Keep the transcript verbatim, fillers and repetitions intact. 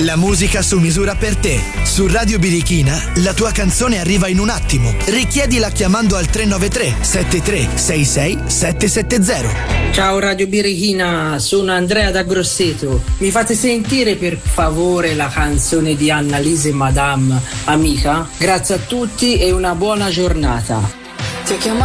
La musica su misura per te. Su Radio Birichina la tua canzone arriva in un attimo. Richiedila chiamando al tre nove tre sette tre sei sei sette sette zero. Ciao Radio Birichina, sono Andrea da Grosseto. Mi fate sentire per favore la canzone di Annalise Madame, Amica? Grazie a tutti e una buona giornata. Ti ho chiamato